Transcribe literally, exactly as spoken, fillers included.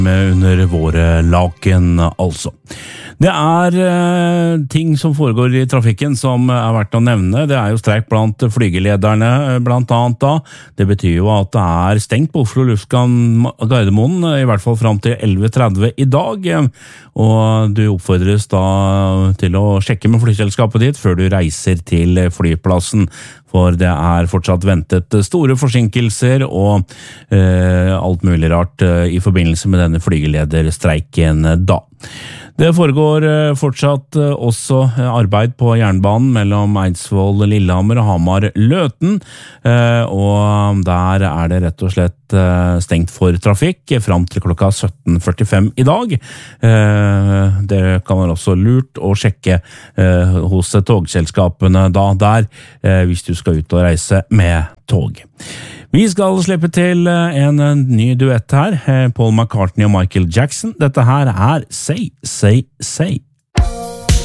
under våre laken, altså. Det er eh, ting som foregår i trafikken som er verdt å nevne. Det er jo streik blant flygelederne, blant annet da. Det betyr jo at det er stengt på Oslo Lufthavn Gardermoen, i hvert fall fram til elleve tretti i dag. Og du oppfordres da til å sjekke med flyselskapet ditt før du reiser til flyplassen. For det er fortsatt ventet store forsinkelser og eh, alt mulig rart eh, i forbindelse med denne flygelederstreiken da. Det foregår fortsatt også arbeid på jernbanen mellom Eidsvoll, Lillehammer og Hamar-Løten, og der er det rett og slett stengt for trafikk fram til klokka sytten førtifem i dag. Det kan være også lurt å sjekke hos togselskapene da der, hvis du skal ut og reise med tog. Vi skal slippe til en ny duett her, Paul McCartney og Michael Jackson. Dette her er Say, Say, Say.